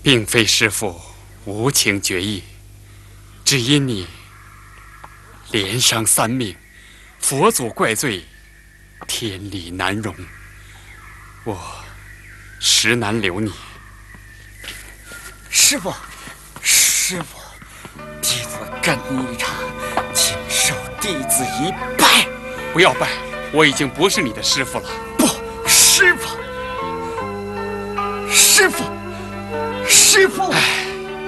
并非师父无情决意，只因你连伤3命，佛祖怪罪，天理难容，我实难留你。 师父，师父，弟子跟你一场，请受弟子一拜。 不要拜，我已经不是你的师父了。 不，师父，师父，师父。